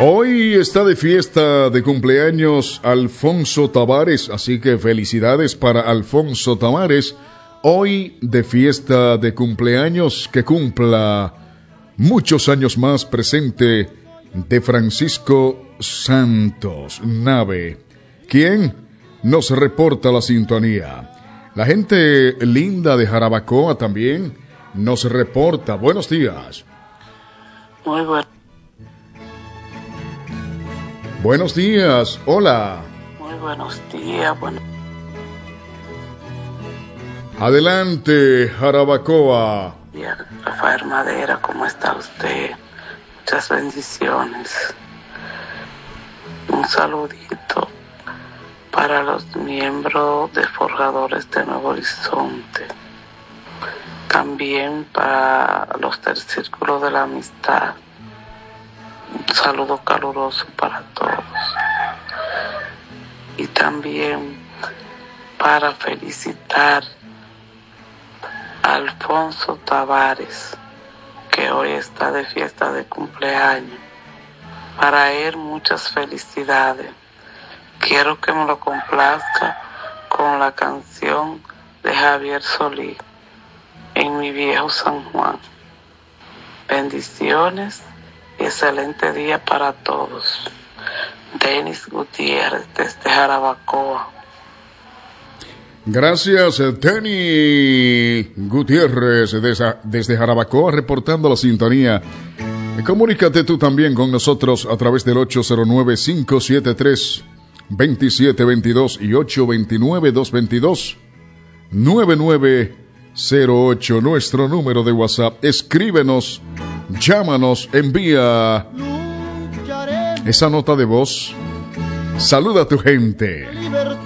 Hoy está de fiesta de cumpleaños Alfonso Tavares, así que felicidades para Alfonso Tavares. Hoy de fiesta de cumpleaños, que cumpla muchos años más, presente de Francisco Santos Nave, quien nos reporta la sintonía. La gente linda de Jarabacoa también nos reporta. Buenos días. Muy bueno. Buenos días, hola. Muy buenos días, bueno. Adelante, Jarabacoa. Rafael Madera, ¿cómo está usted? Muchas bendiciones. Un saludito para los miembros de Forjadores de Nuevo Horizonte. También para los del Círculo de la Amistad. Un saludo caluroso para todos. Y también para felicitar a Alfonso Tavares, que hoy está de fiesta de cumpleaños. Para él muchas felicidades. Quiero que me lo complazca con la canción de Javier Solís, En mi viejo San Juan. Bendiciones y excelente día para todos. Denis Gutiérrez desde Jarabacoa. Gracias, Denis Gutiérrez desde Jarabacoa, reportando la sintonía. Comunícate tú también con nosotros a través del 809-573-2722 y 829-222-9908, nuestro número de WhatsApp. Escríbenos, llámanos, envía esa nota de voz. Saluda a tu gente.